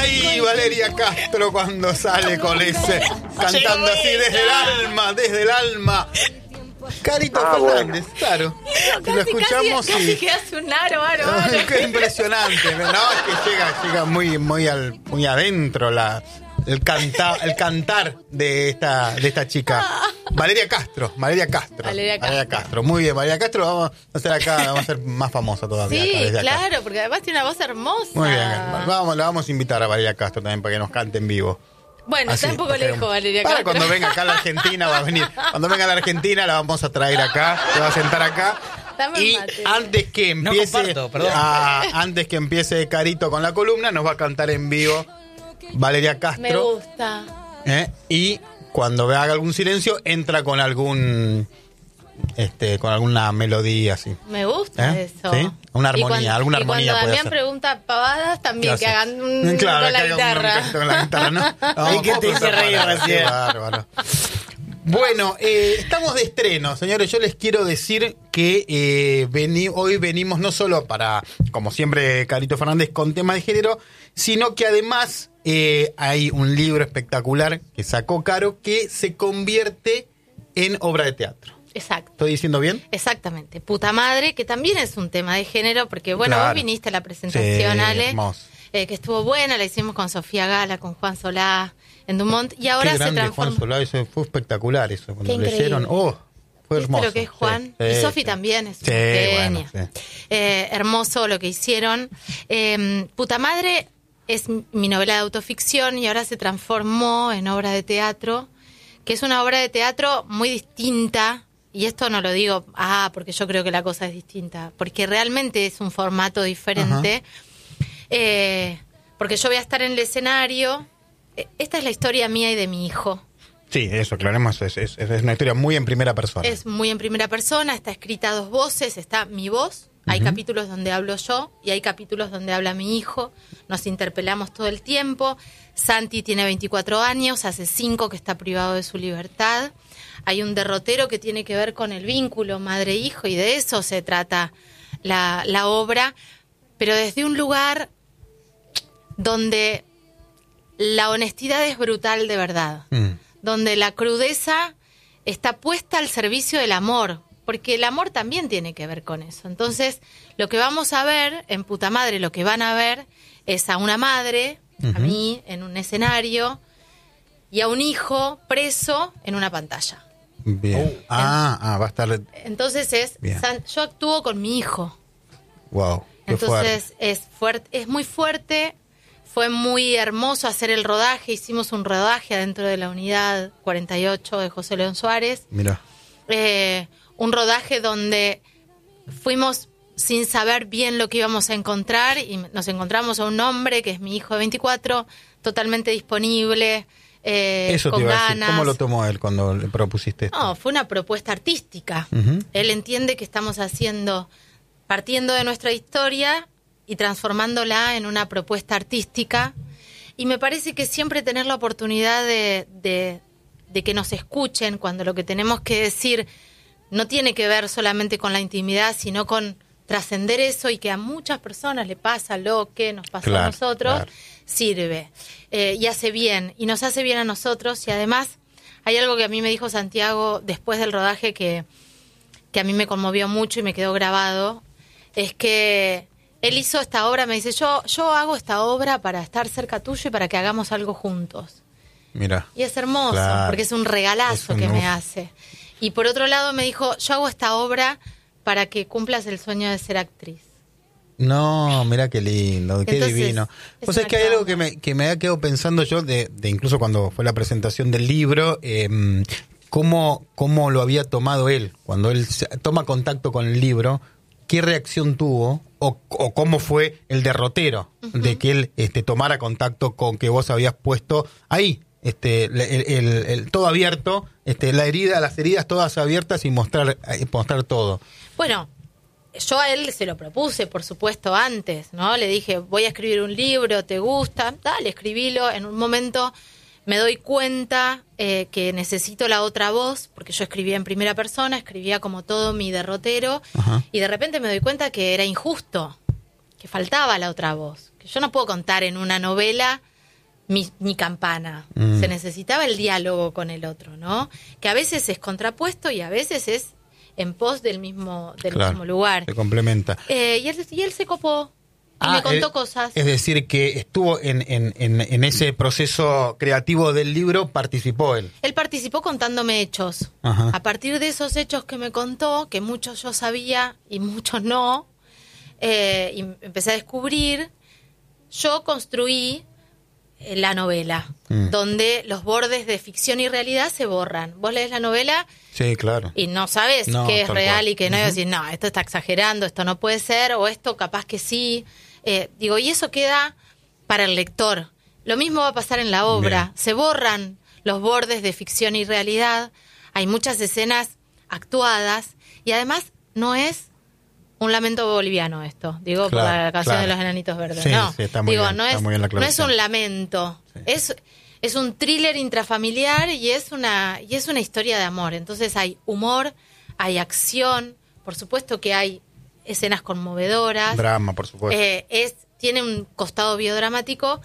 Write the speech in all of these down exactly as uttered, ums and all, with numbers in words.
Ay, Valeria Castro cuando sale con ese, cantando así desde el alma, desde el alma. Carito Ah, Fernández, bueno. claro. Casi, Lo escuchamos casi, casi y... que hace un aro, aro, aro. Qué impresionante. No, es que llega, llega muy, muy, al, muy adentro la, el, canta, el cantar de esta, de esta chica. Valeria Castro, Valeria Castro. Valeria Castro. Castro. Muy bien, Valeria Castro, vamos a hacer acá, vamos a ser más famosa todavía. Sí, acá, desde acá. claro, porque además tiene una voz hermosa. Muy bien, vamos, la vamos a invitar a Valeria Castro también para que nos cante en vivo. Bueno, Así, está un poco para que- lejos, Valeria Para Castro. cuando venga acá a la Argentina va a venir. Cuando venga a la Argentina la vamos a traer acá, se va a sentar acá. Dame Y un mate. antes que No empiece, comparto, perdón. a- antes que empiece Carito con la columna, nos va a cantar en vivo Valeria Me Castro. gusta. ¿eh? Y cuando haga algún silencio, entra con algún este, con alguna melodía así. Me gusta ¿Eh? eso. ¿Sí? Una Y armonía, cuando- alguna armonía Y cuando puede Damián hacer. pregunta pavadas, también ¿Qué que hace? hagan un Claro, con la que haga un- guitarra. un cachito con la guitarra, ¿no? Ay, que te hice Qué reír bárbaro, recién. qué bárbaro. Bueno, eh, estamos de estreno, señores. Yo les quiero decir que eh, vení, hoy venimos no solo para, como siempre, Carito Fernández con tema de género, sino que además eh, hay un libro espectacular que sacó Caro que se convierte en obra de teatro. Exacto. ¿Estoy diciendo bien? Exactamente. Puta madre, que también es un tema de género, porque bueno, Claro. vos viniste a la presentación, Sí, Ale, hermoso. eh, que estuvo buena, la hicimos con Sofía Gala, con Juan Solá, en Dumont, y ahora Qué se grande transforma. Juan Solá, eso fue espectacular eso. Cuando Qué increíble. leyeron, oh, fue ¿Viste hermoso. lo que es Juan? Sí, y sí, Sofi sí. también es Sí, una genia. bueno, sí. Eh, hermoso lo que hicieron. Eh, Puta Madre es mi novela de autoficción y ahora se transformó en obra de teatro, que es una obra de teatro muy distinta. Y esto no lo digo, ah, porque yo creo que la cosa es distinta, porque realmente es un formato diferente. Eh, porque yo voy a estar en el escenario. Eh, Esta es la historia mía y de mi hijo. Sí, eso, aclaremos, es, es, es una historia muy en primera persona. Es muy en primera persona, está escrita a dos voces, está mi voz, hay capítulos donde hablo yo y hay capítulos donde habla mi hijo, nos interpelamos todo el tiempo. Santi tiene veinticuatro años, hace cinco que está privado de su libertad. Hay un derrotero que tiene que ver con el vínculo madre-hijo y de eso se trata la, la obra, pero desde un lugar donde la honestidad es brutal de verdad. Mm. Donde la crudeza está puesta al servicio del amor, porque el amor también tiene que ver con eso. Entonces, lo que vamos a ver en Puta Madre, lo que van a ver es a una madre, a Ujú. mí, en un escenario, y a un hijo preso en una pantalla. Bien. Ah, ah, va a estar. Entonces es, Bien. San- yo actúo con mi hijo. Wow. Qué Entonces fuerte. es fuerte, es muy fuerte. Fue muy hermoso hacer el rodaje. Hicimos un rodaje adentro de la unidad cuarenta y ocho de José León Suárez. Mira. Eh, un rodaje donde fuimos sin saber bien lo que íbamos a encontrar y nos encontramos a un hombre que es mi hijo de veinticuatro, totalmente disponible, eh, Eso te con iba a decir. ganas. ¿Cómo lo tomó él cuando le propusiste esto? No, fue una propuesta artística. Ujú. Él entiende que estamos haciendo, partiendo de nuestra historia y transformándola en una propuesta artística. Y me parece que siempre tener la oportunidad de, de, de que nos escuchen cuando lo que tenemos que decir no tiene que ver solamente con la intimidad, sino con trascender eso y que a muchas personas le pasa lo que nos pasó Claro, a nosotros, claro. sirve eh, y hace bien, y nos hace bien a nosotros. Y además hay algo que a mí me dijo Santiago después del rodaje que, que a mí me conmovió mucho y me quedó grabado, es que él hizo esta obra, me dice, yo, yo hago esta obra para estar cerca tuyo y para que hagamos algo juntos. Mira. Y es hermoso, Claro. porque es un regalazo Es un que me uf. hace. Y por otro lado me dijo, yo hago esta obra para que cumplas el sueño de ser actriz. No, mira qué lindo, qué Entonces, divino. es Pues es una que hay algo clave. que me, que me ha quedado pensando yo, de, de incluso cuando fue la presentación del libro, eh, cómo, cómo lo había tomado él. Cuando él se- toma contacto con el libro, ¿qué reacción tuvo? O, o cómo fue el derrotero de que él este, tomara contacto con que vos habías puesto ahí, este, el, el- el- todo abierto, este, la herida, las heridas todas abiertas y mostrar, eh, mostrar todo. Bueno, yo a él se lo propuse, por supuesto, antes, ¿no? Le dije, voy a escribir un libro, ¿te gusta? Dale, escribilo. En un momento me doy cuenta eh, que necesito la otra voz, porque yo escribía en primera persona, escribía como todo mi derrotero, Ajá. y de repente me doy cuenta que era injusto, que faltaba la otra voz, que yo no puedo contar en una novela mi, mi campana. Mm. Se necesitaba el diálogo con el otro, ¿no? Que a veces es contrapuesto y a veces es en pos del mismo, del Claro, mismo lugar. se complementa. Eh, y, él, y él se copó y Ah, me contó es, cosas. Es decir, que estuvo en, en, en, en ese proceso creativo del libro, participó él. Él participó contándome hechos. Ajá. A partir de esos hechos que me contó, que muchos yo sabía y muchos no, eh, y empecé a descubrir, yo construí eh, la novela, Mm. donde los bordes de ficción y realidad se borran. Vos lees la novela Sí, claro. y no sabes No, qué es tal real cual. y qué no, y Ujú. decís, no, esto está exagerando, esto no puede ser, o esto capaz que sí. Eh, digo, y eso queda para el lector. Lo mismo va a pasar en la obra. Bien. Se borran los bordes de ficción y realidad. Hay muchas escenas actuadas y además no es un lamento boliviano esto. Digo, por Claro, la canción claro. de los enanitos verdes. Sí, no, sí, está muy digo, bien, no está es, muy bien la no es aclaración. un lamento. Sí. Es es un thriller intrafamiliar y es una y es una historia de amor. Entonces hay humor, hay acción, por supuesto que hay escenas conmovedoras. Drama, por supuesto. Eh, es tiene un costado biodramático,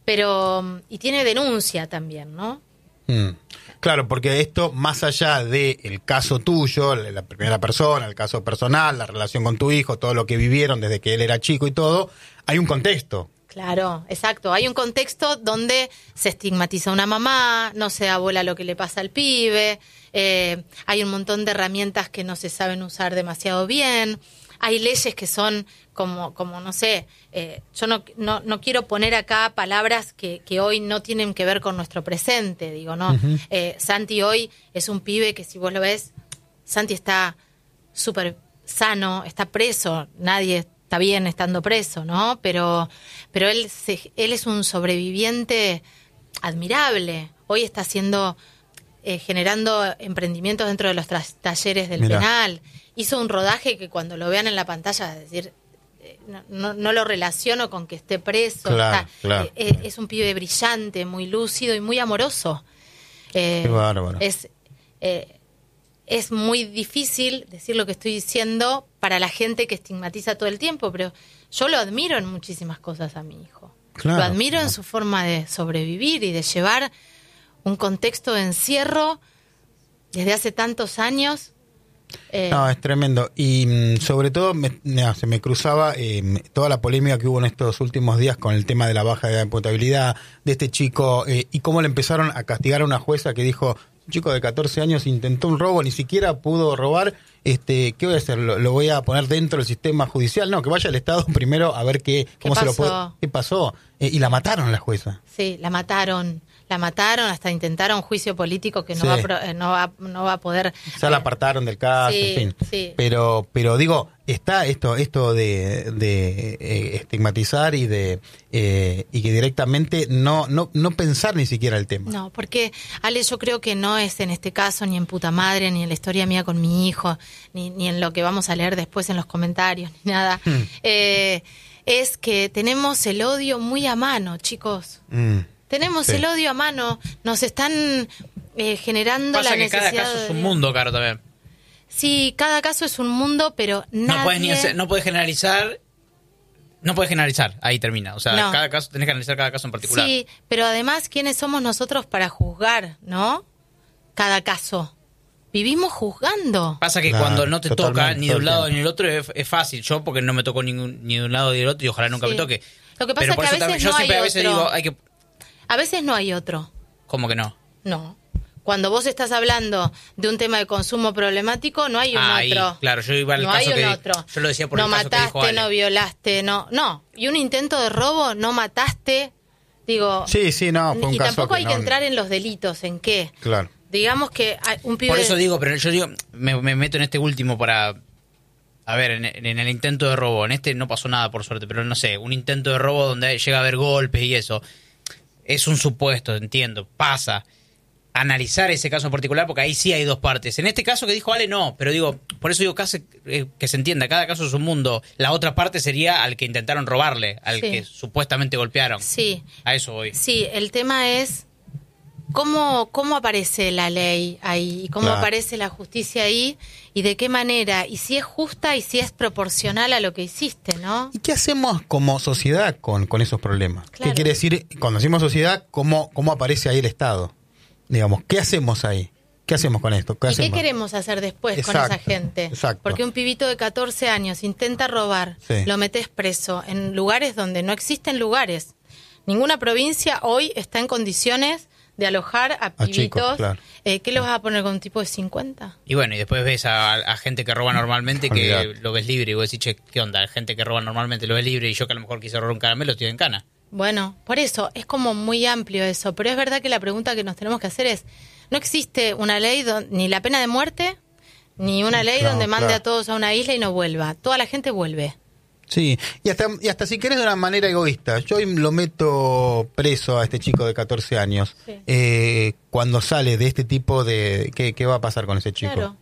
pero y tiene denuncia también, ¿no? Mm. Claro, porque esto, más allá del caso tuyo, la primera persona, el caso personal, la relación con tu hijo, todo lo que vivieron desde que él era chico y todo, hay un contexto. Claro, exacto. Hay un contexto donde se estigmatiza a una mamá, no se abuela lo que le pasa al pibe, eh, hay un montón de herramientas que no se saben usar demasiado bien, hay leyes que son como, como no sé, eh, yo no, no, no quiero poner acá palabras que, que hoy no tienen que ver con nuestro presente, digo, ¿no? Ujú. Eh, Santi hoy es un pibe que si vos lo ves, Santi está súper sano, está preso, nadie está bien estando preso, ¿no? Pero, pero él, se, él es un sobreviviente admirable. Hoy está haciendo, eh, generando emprendimientos dentro de los tras- talleres del Mirá. penal. Hizo un rodaje que cuando lo vean en la pantalla, es decir, eh, no, no, no lo relaciono con que esté preso. Claro, está- claro. eh, eh, es un pibe brillante, muy lúcido y muy amoroso. Eh, Qué bárbaro. Es, eh, es muy difícil decir lo que estoy diciendo para la gente que estigmatiza todo el tiempo, pero yo lo admiro en muchísimas cosas a mi hijo. Claro, lo admiro claro. en su forma de sobrevivir y de llevar un contexto de encierro desde hace tantos años. Eh, No, es tremendo. Y mm, sobre todo me- no, se me cruzaba eh, toda la polémica que hubo en estos últimos días con el tema de la baja de la imputabilidad de este chico eh, y cómo le empezaron a castigar a una jueza que dijo, un chico de catorce años intentó un robo, ni siquiera pudo robar, este, ¿qué voy a hacer? ¿Lo, lo voy a poner dentro del sistema judicial? No, que vaya al Estado primero a ver qué, cómo se lo puede... pasó? ¿Qué pasó? Eh, y la mataron la jueza. Sí, la mataron. La mataron, hasta intentaron un juicio político que no, Sí. va, a pro- eh, no, va, no va a poder... Ya la eh, apartaron del caso, sí, en fin. sí. Pero, pero digo, está esto, esto de, de eh, estigmatizar y de eh, y que directamente no, no, no pensar ni siquiera el tema. No, porque, Ale, yo creo que no es en este caso, ni en puta madre, ni en la historia mía con mi hijo, ni, ni en lo que vamos a leer después en los comentarios, ni nada. Hmm. Eh, es que tenemos el odio muy a mano, chicos. Mm. Tenemos Sí. el odio a mano. Nos están eh, generando Pasa la que necesidad cada caso es de- un mundo, Caro, también. Sí, cada caso es un mundo, pero nadie... No puedes, ni hacer- no puedes generalizar. No puedes generalizar, ahí termina. O sea, No. cada caso, tenés que analizar cada caso en particular. Sí, pero además, ¿quiénes somos nosotros para juzgar, no? Cada caso. Vivimos juzgando. Pasa que Claro, cuando no te toca totalmente, ni todo de un el lado tiempo. ni del otro es, es fácil. Yo porque no me tocó ningún, ni de un lado ni del otro y ojalá nunca Sí. me toque. Lo que pasa Pero es por que a eso también- veces yo no siempre hay a veces otro. digo, hay que... A veces no hay otro. ¿Cómo que no? No. Cuando vos estás hablando de un tema de consumo problemático, no hay un Ah, ahí, otro. claro, yo iba al no caso hay un que- otro. yo lo decía por no el caso que dijo mataste, Ale. no violaste, no. No. Y un intento de robo, no mataste. Digo. Sí, sí, no, fue un y caso tampoco que hay no- que entrar en los delitos. ¿En qué? Claro. Digamos que hay un pibe. Por eso digo, pero yo digo, me, me meto en este último para... A ver, en, en el intento de robo, en este no pasó nada por suerte, pero no sé, un intento de robo donde llega a haber golpes y eso, es un supuesto, entiendo, pasa. Analizar ese caso en particular, porque ahí sí hay dos partes. En este caso que dijo Ale, no, pero digo, por eso digo casi, eh, que se entienda, cada caso es un mundo. La otra parte sería al que intentaron robarle, al Sí. que supuestamente golpearon. Sí. A eso voy. Sí, el tema es ¿cómo, cómo aparece la ley ahí? ¿Y cómo Claro. aparece la justicia ahí? ¿Y de qué manera? Y si es justa y si es proporcional a lo que hiciste, ¿no? ¿Y qué hacemos como sociedad con, con esos problemas? Claro. ¿Qué quiere decir, cuando decimos sociedad, cómo, cómo aparece ahí el Estado? Digamos, ¿qué hacemos ahí? ¿Qué hacemos con esto? ¿Qué ¿Y hacemos? qué queremos hacer después con Exacto, esa gente? exacto. Porque un pibito de catorce años intenta robar, Sí. lo metes preso en lugares donde no existen lugares. Ninguna provincia hoy está en condiciones de alojar a A pibitos. chicos, claro. Eh, ¿Qué los vas a poner con un tipo de cincuenta? Y bueno, y después ves a, a gente que roba normalmente, que Olvidate. lo ves libre, y vos decís, che, ¿qué onda? Gente que roba normalmente lo ves libre, y yo que a lo mejor quise robar un caramelo, estoy en cana. Bueno, por eso es como muy amplio eso, pero es verdad que la pregunta que nos tenemos que hacer es, no existe una ley, don- ni la pena de muerte, ni una ley Claro, donde mande claro. a todos a una isla y no vuelva. Toda la gente vuelve. Sí, y hasta, y hasta si querés de una manera egoísta. Yo hoy lo meto preso a este chico de catorce años. Sí. Eh, cuando sale de este tipo de... ¿qué, qué va a pasar con ese chico? Claro.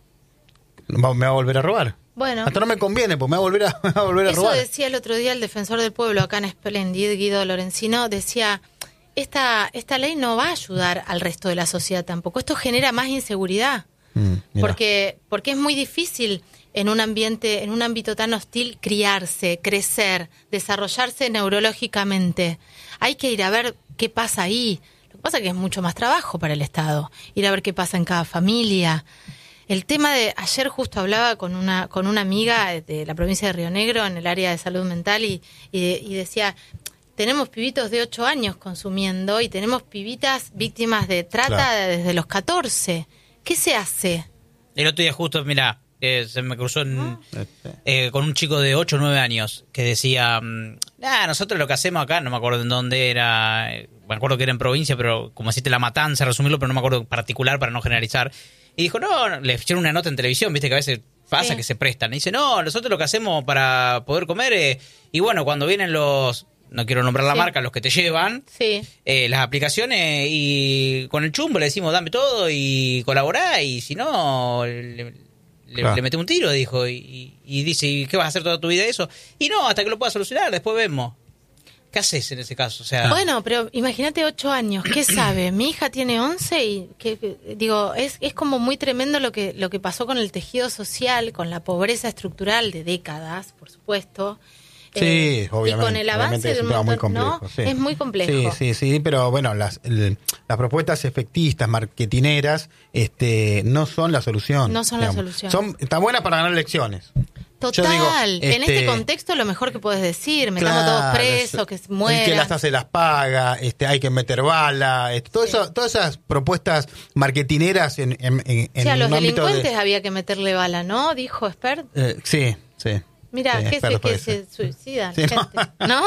¿Va- ¿Me va a volver a robar? Bueno. Hasta no me conviene, pues me va a volver a, me va a, volver a Eso robar. decía el otro día el defensor del pueblo acá en Splendid, Guido Lorenzino, decía, esta, esta ley no va a ayudar al resto de la sociedad tampoco. Esto genera más inseguridad. Mm, mirá. Porque, porque es muy difícil en un ambiente, en un ámbito tan hostil, criarse, crecer, desarrollarse neurológicamente. Hay que ir a ver qué pasa ahí. Lo que pasa es que es mucho más trabajo para el Estado, ir a ver qué pasa en cada familia. El tema de, ayer justo hablaba con una, con una amiga de la provincia de Río Negro en el área de salud mental y, y, de- y decía, tenemos pibitos de ocho años consumiendo y tenemos pibitas víctimas de trata Claro. desde los catorce. ¿Qué se hace? El otro día justo, mira, eh, se me cruzó en, Este, eh, con un chico de ocho o nueve años que decía, mm, ah, nosotros lo que hacemos acá, no me acuerdo en dónde era, eh, me acuerdo que era en provincia, pero como así te la matanza, resumirlo, pero no me acuerdo en particular para no generalizar. Y dijo, no, no, le echaron una nota en televisión, viste que a veces pasa Sí. que se prestan. Y dice, no, nosotros lo que hacemos para poder comer, eh, y bueno, cuando vienen los, no quiero nombrar la Sí. marca, los que te llevan, Sí. eh, las aplicaciones, y con el chumbo le decimos dame todo y colaborá, y si no le, le, Claro. le mete un tiro, dijo, y, y- y dice, ¿y qué vas a hacer toda tu vida eso? Y no, hasta que lo puedas solucionar, después vemos. ¿Qué haces en ese caso? O sea, Bueno, pero imagínate ocho años, ¿qué sabe? Mi hija tiene once y que, que- digo, es, es como muy tremendo lo que lo que pasó con el tejido social, con la pobreza estructural de décadas, por supuesto. Sí, Eh, obviamente. Y con el avance obviamente es de un un tema muy montón, ¿no? complejo, sí. Es muy complejo. Sí, sí, sí, pero bueno, las, el- las propuestas efectistas, marketineras, este, no son la solución. No son la solución. Son, están buenas para ganar elecciones. Total, Yo digo, en este este, contexto lo mejor que puedes decir, metamos Claro, todos presos, que se el que mueran. las hace las paga, este, hay que meter bala, este, todo Sí. eso, todas esas propuestas marketineras en, en, en, Sí, a en los un ámbito de- delincuentes había que meterle bala, ¿no? Dijo Expert. eh, sí, sí. Mira, Sí, que, se, experto que puede se ser. suicidan, Sí, gente, ¿no?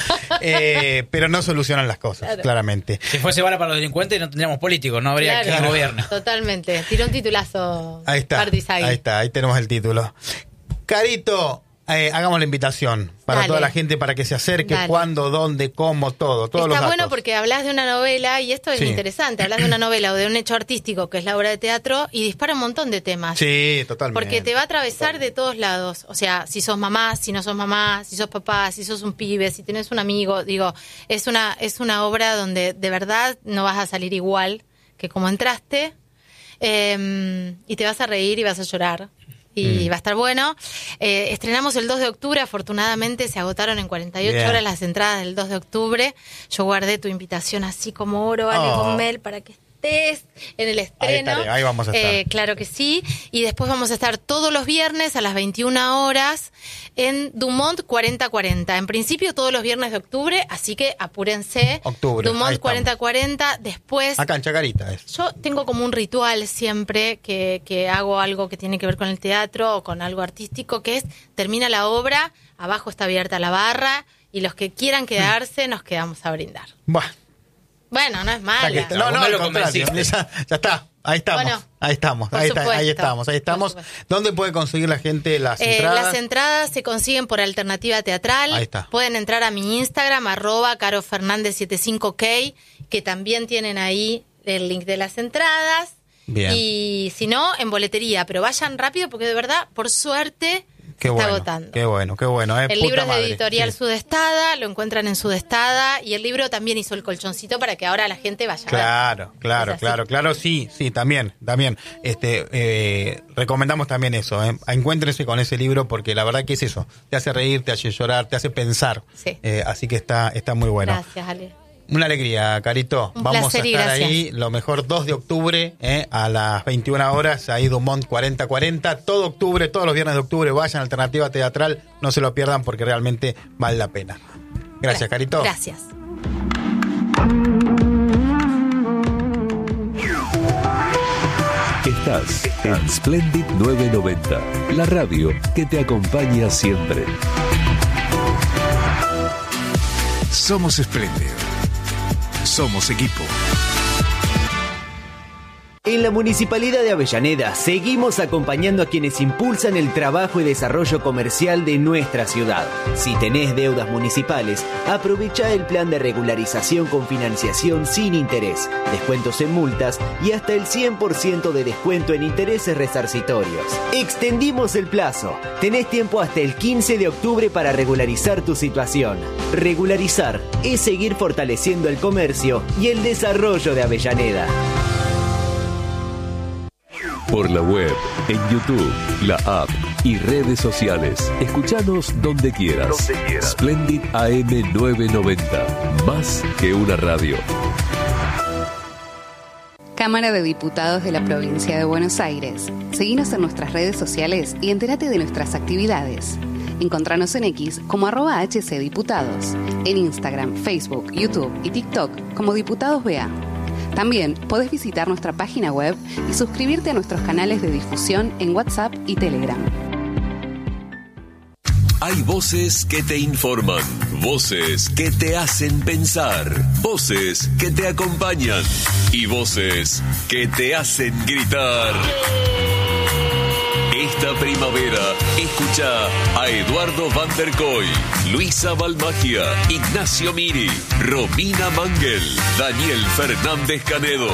Eh, pero no solucionan las cosas, Claro. claramente. si fuese bala para los delincuentes no tendríamos políticos, no habría Claro, quien gobierne. totalmente. Tiró un titulazo. Ahí está, Partizagui. ahí está, ahí tenemos el título. Carito, eh, hagamos la invitación para Dale. toda la gente para que se acerque, Dale. cuándo, dónde, cómo, todo, todos los Está datos. bueno porque hablas de una novela, y esto es Sí. interesante, hablas de una novela o de un hecho artístico, que es la obra de teatro, y dispara un montón de temas. Sí, totalmente. Porque te va a atravesar de todos lados. O sea, si sos mamá, si no sos mamá, si sos papá, si sos un pibe, si tenés un amigo. Digo, es una, es una obra donde de verdad no vas a salir igual que como entraste. eh, y te vas a reír y vas a llorar. Y va a estar bueno. Eh, estrenamos el dos de octubre. Afortunadamente se agotaron en cuarenta y ocho Bien. horas las entradas del dos de octubre. Yo guardé tu invitación así como oro, Ale Oh. Gommel, para que estés en el estreno. estaré, ahí vamos a estar. Eh, claro que sí. Y después vamos a estar todos los viernes a las veintiuna horas en Dumont cuarenta cuarenta. En principio todos los viernes de octubre, así que apúrense. Octubre, ahí Dumont estamos. cuarenta cuarenta. Después... Acá en Chacarita es. Yo tengo como un ritual siempre que, que hago algo que tiene que ver con el teatro o con algo artístico, que es, termina la obra, abajo está abierta la barra y los que quieran quedarse nos quedamos a brindar. Buah, Bueno, no es ya mala. que está- no, no, Me al lo contrario, convenciste. ya, ya está. Ahí estamos, Bueno, ahí estamos, por ahí, está, ahí supuesto, estamos, ahí estamos. por supuesto. ¿Dónde puede conseguir la gente las Eh, entradas? las entradas se consiguen por Alternativa Teatral. Ahí está. Pueden entrar a mi Instagram, arroba Caro Fernández setenta y cinco K, que también tienen ahí el link de las entradas. Bien. Y si no, en boletería. Pero vayan rápido porque de verdad, por suerte, Qué está bueno, agotando. qué bueno, qué bueno. Eh, El puta libro es de madre, Editorial sí. Sudestada, lo encuentran en Sudestada, y el libro también hizo el colchoncito para que ahora la gente vaya a ver. Claro, claro, Es así. claro, claro, sí, sí, también, también. Este, eh, recomendamos también eso, eh. encuéntrense con ese libro porque la verdad que es eso, te hace reír, te hace llorar, te hace pensar. Sí. Eh, así que está, está muy bueno. Gracias, Ale. Una alegría, Carito. Un Vamos placer a y estar gracias. ahí, lo mejor dos de octubre, eh, a las veintiuna horas, ahí Dumont cuarenta cuarenta, todo octubre, todos los viernes de octubre, vayan a Alternativa Teatral, no se lo pierdan porque realmente vale la pena. Gracias, Carito. Gracias. Estás en Splendid novecientos noventa, la radio que te acompaña siempre. Somos Splendid. Somos equipo. En la Municipalidad de Avellaneda seguimos acompañando a quienes impulsan el trabajo y desarrollo comercial de nuestra ciudad. Si tenés deudas municipales, aprovecha el plan de regularización con financiación sin interés, descuentos en multas y hasta el cien por ciento de descuento en intereses resarcitorios. Extendimos el plazo. Tenés tiempo hasta el quince de octubre para regularizar tu situación. Regularizar es seguir fortaleciendo el comercio y el desarrollo de Avellaneda. Por la web, en YouTube, la app y redes sociales. Escuchanos donde quieras. Donde quieras. Splendid A M novecientos noventa. Más que una radio. Cámara de Diputados de la Provincia de Buenos Aires. Seguinos en nuestras redes sociales y entérate de nuestras actividades. Encontranos en X como arroba hcdiputados. En Instagram, Facebook, YouTube y TikTok como Diputados B A. También podés visitar nuestra página web y suscribirte a nuestros canales de difusión en WhatsApp y Telegram. Hay voces que te informan, voces que te hacen pensar, voces que te acompañan y voces que te hacen gritar. Esta primavera, escucha a Eduardo Van der Koy, Luisa Balmagia, Ignacio Miri, Romina Mangel, Daniel Fernández Canedo.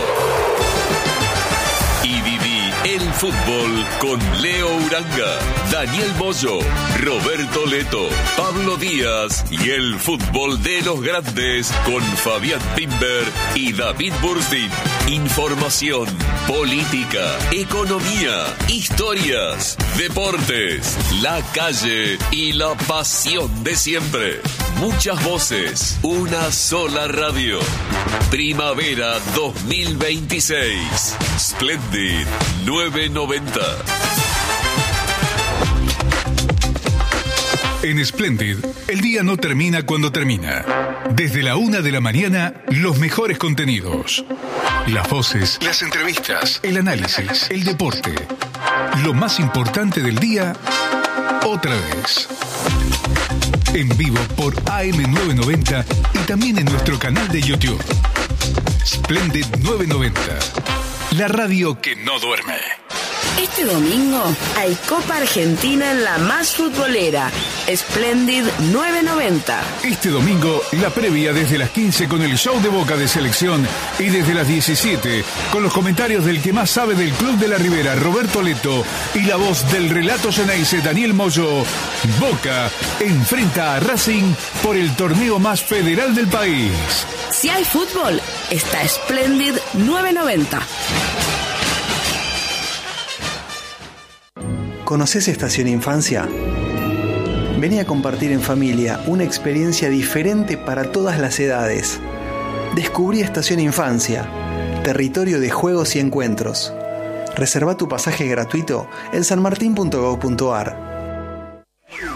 Y viví el fútbol con Leo Uranga, Daniel Moyo, Roberto Leto, Pablo Díaz y el fútbol de los grandes con Fabián Pimber y David Burstein. Información, política, economía, historias, deportes, la calle y la pasión de siempre. Muchas voces, una sola radio. Primavera dos mil veintiséis. Splendid novecientos noventa. En Splendid, el día no termina cuando termina. Desde la una de la mañana, los mejores contenidos. Las voces, las entrevistas, el análisis, el deporte. Lo más importante del día, otra vez. En vivo por A M novecientos noventa y también en nuestro canal de YouTube. Splendid novecientos noventa. La radio que no duerme. Este domingo hay Copa Argentina en la más futbolera, Splendid novecientos noventa. Este domingo, la previa desde las quince con el show de Boca de selección y desde las diecisiete con los comentarios del que más sabe del Club de la Ribera, Roberto Leto, y la voz del relato ceneice, Daniel Moyo. Boca enfrenta a Racing por el torneo más federal del país. Si hay fútbol, está Splendid novecientos noventa. ¿Conoces Estación Infancia? Vení a compartir en familia una experiencia diferente para todas las edades. Descubrí Estación Infancia, territorio de juegos y encuentros. Reserva tu pasaje gratuito en sanmartin punto gob punto ar.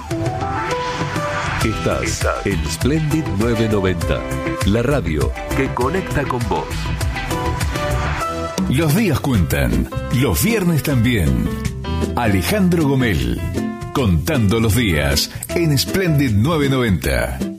Estás en Splendid novecientos noventa, la radio que conecta con vos. Los días cuentan, los viernes también. Alejandro Gomel, contando los días en Splendid novecientos noventa.